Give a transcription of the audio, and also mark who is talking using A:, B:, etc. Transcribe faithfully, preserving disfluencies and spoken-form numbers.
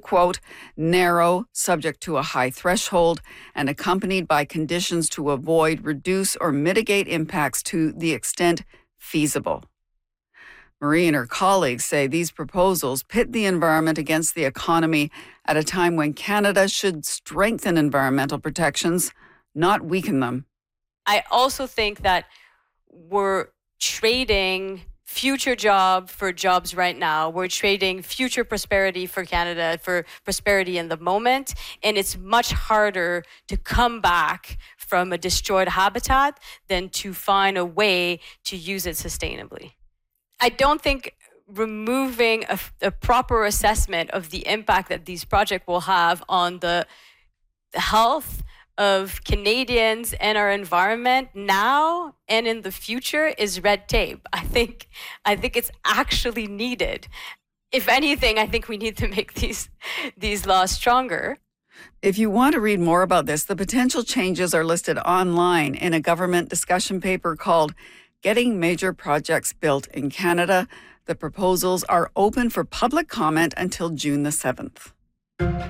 A: quote, narrow, subject to a high threshold, and accompanied by conditions to avoid, reduce, or mitigate impacts to the extent feasible. Marie and her colleagues say these proposals pit the environment against the economy at a time when Canada should strengthen environmental protections, not weaken them.
B: I also think that we're trading future job for jobs right now. We're trading future prosperity for Canada for prosperity in the moment. And it's much harder to come back from a destroyed habitat than to find a way to use it sustainably. I don't think removing a, a proper assessment of the impact that these projects will have on the health of Canadians and our environment now and in the future is red tape. I think I think it's actually needed. If anything, I think we need to make these these laws stronger.
A: If you want to read more about this, the potential changes are listed online in a government discussion paper called Getting Major Projects Built in Canada. The proposals are open for public comment until June the seventh.